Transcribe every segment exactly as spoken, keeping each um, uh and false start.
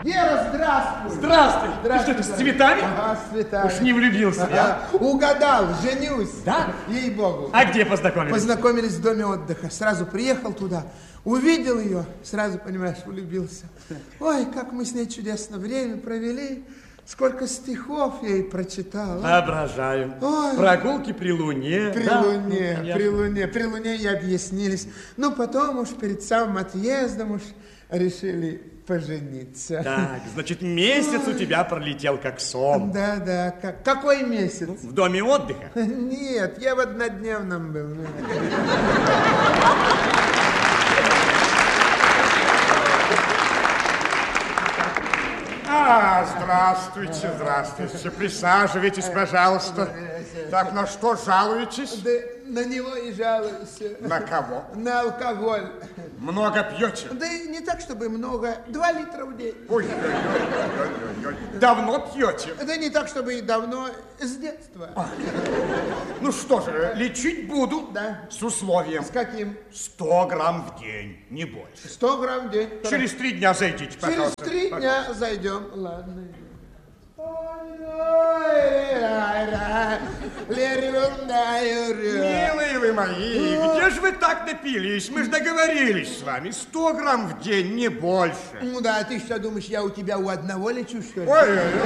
Гера, здравствуй. Здравствуй. Здравствуй. Ты что, с цветами? Ага, с цветами. Уж не влюбился. Ага. Я. Угадал, женюсь. Да? Ей-богу. А где познакомились? Познакомились в доме отдыха. Сразу приехал туда, увидел ее, сразу, понимаешь, влюбился. Ой, как мы с ней чудесно время провели. Сколько стихов я ей прочитал. А? Воображаю. Ой. Прогулки при луне. При да? луне, Я... при луне, при луне и объяснились. Ну, потом уж перед самым отъездом уж решили пожениться. Так, значит, месяц Ой. у тебя пролетел как сон. Да, да. Как, какой месяц? В доме отдыха? Нет, я в однодневном был. А, здравствуйте, здравствуйте. Присаживайтесь, пожалуйста. Так, на что жалуетесь? Да на него и жалуюсь. На кого? На алкоголь. Много пьете? Да и не так, чтобы много. Два литра в день. Ой, ой, ой, ой, ой. Давно пьете? Да не так, чтобы и давно. С детства. А. Ну что же, лечить буду. Да. С условием. С каким? Сто грамм в день, не больше. Сто грамм в день. Через три дня зайдите, пожалуйста. Через три дня зайдем. Ладно. Милые вы мои, где же вы так напились? Мы же договорились с вами. Сто грамм в день, не больше. Ну да, ты что думаешь, я у тебя у одного лечу, что ли? Ой-ой-ой.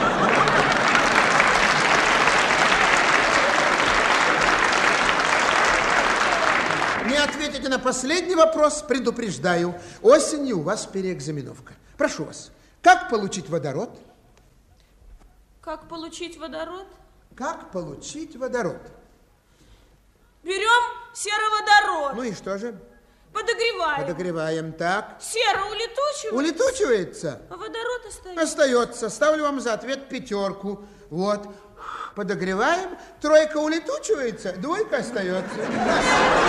Не ответите на последний вопрос, предупреждаю. Осенью у вас переэкзаменовка. Прошу вас, как получить водород? Как получить водород? Как получить водород? Берем сероводород. Ну и что же? Подогреваем. Подогреваем, так. Сера улетучивается. Улетучивается? А водород остается. Остается. Ставлю вам за ответ пятерку. Вот. Подогреваем. Тройка улетучивается, двойка остается.